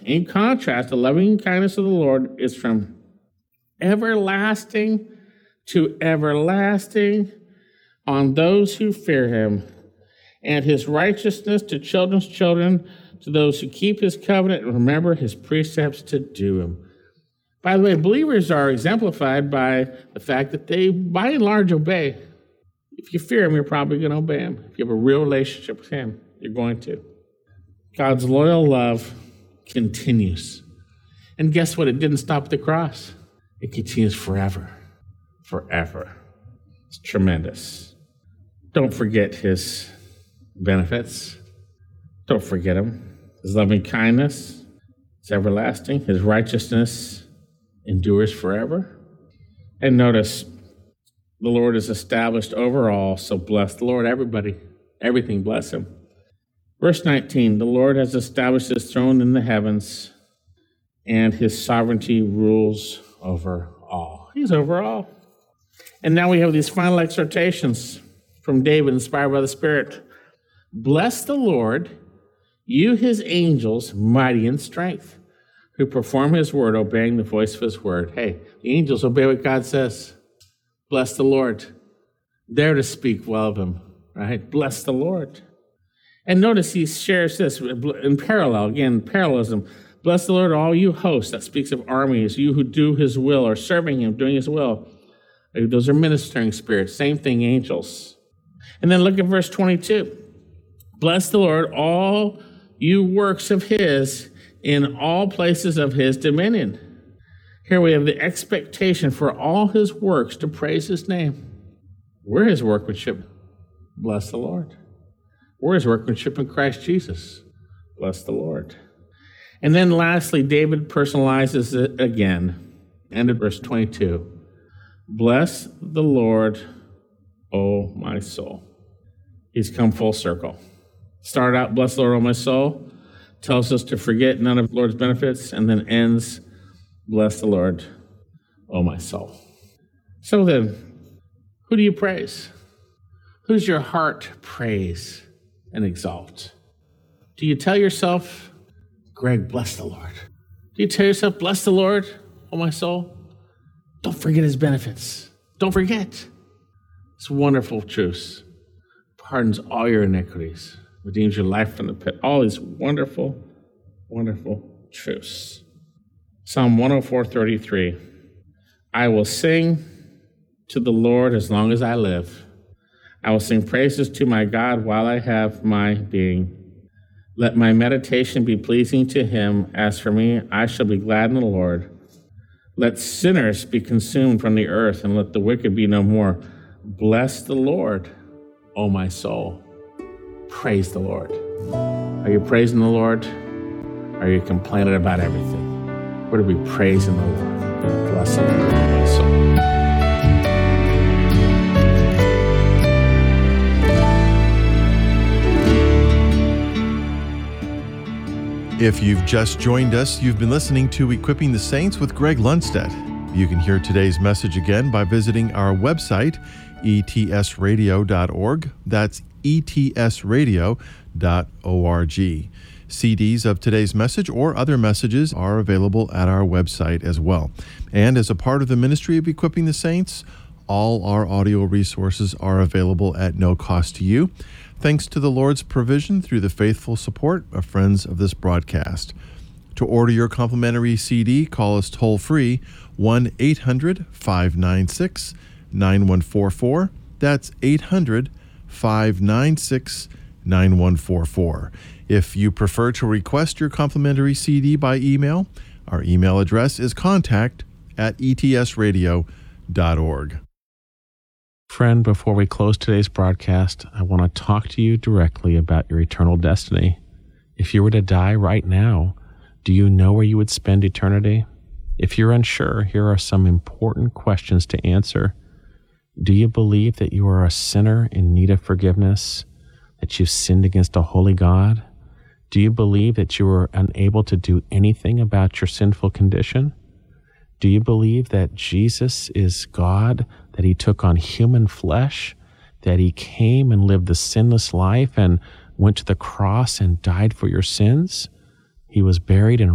In contrast, the loving kindness of the Lord is from everlasting to everlasting on those who fear him, and his righteousness to children's children, to those who keep his covenant and remember his precepts to do them. By the way, believers are exemplified by the fact that they, by and large, obey. If you fear him, you're probably going to obey him. If you have a real relationship with him, you're going to. God's loyal love continues. And guess what? It didn't stop at the cross. It continues forever. Forever. It's tremendous. Don't forget his benefits. Don't forget him. His loving kindness is everlasting. His righteousness endures forever. And notice, the Lord is established over all, so bless the Lord, everybody. Everything bless him. Verse 19, the Lord has established his throne in the heavens, and his sovereignty rules over all. He's over all. And now we have these final exhortations from David, inspired by the Spirit. Bless the Lord, you his angels, mighty in strength, who perform his word, obeying the voice of his word. Hey, the angels obey what God says. Bless the Lord. They're to speak well of him, right? Bless the Lord. And notice he shares this in parallel, again, parallelism. Bless the Lord, all you hosts. That speaks of armies, you who do his will, or serving him, doing his will. Those are ministering spirits. Same thing, angels. And then look at verse 22. Bless the Lord, all you works of his, in all places of his dominion. Here we have the expectation for all his works to praise his name. We're his workmanship. Bless the Lord. We're his workmanship in Christ Jesus. Bless the Lord. And then lastly, David personalizes it again. End of verse 22. Bless the Lord, O my soul. He's come full circle. Started out, bless the Lord, O my soul. Tells us to forget none of the Lord's benefits, and then ends, bless the Lord, O my soul. So then, who do you praise? Who's your heart praise and exalt? Do you tell yourself, Greg, bless the Lord? Do you tell yourself, bless the Lord, O my soul? Don't forget his benefits. Don't forget. It's wonderful truths. Pardons all your iniquities. Redeems your life from the pit. All these wonderful, wonderful truths. Psalm 104:33. I will sing to the Lord as long as I live. I will sing praises to my God while I have my being. Let my meditation be pleasing to him. As for me, I shall be glad in the Lord. Let sinners be consumed from the earth, and let the wicked be no more. Bless the Lord, O my soul. Praise the Lord. Are you praising the Lord? Are you complaining about everything? What are we praising the Lord? Bless the Lord, my soul. If you've just joined us, you've been listening to Equipping the Saints with Greg Lundstedt. You can hear today's message again by visiting our website, etsradio.org. That's etsradio.org. CDs of today's message or other messages are available at our website as well. And as a part of the ministry of Equipping the Saints, all our audio resources are available at no cost to you, thanks to the Lord's provision through the faithful support of friends of this broadcast. To order your complimentary CD, call us toll-free 1-800-596-9144. That's 800-596-9144. If you prefer to request your complimentary CD by email, our email address is contact@etsradio.org. Friend, before we close today's broadcast, I want to talk to you directly about your eternal destiny. If you were to die right now, do you know where you would spend eternity? If you're unsure, here are some important questions to answer. Do you believe that you are a sinner in need of forgiveness, that you've sinned against a holy God? Do you believe that you are unable to do anything about your sinful condition? Do you believe that Jesus is God, that he took on human flesh, that he came and lived the sinless life and went to the cross and died for your sins? He was buried and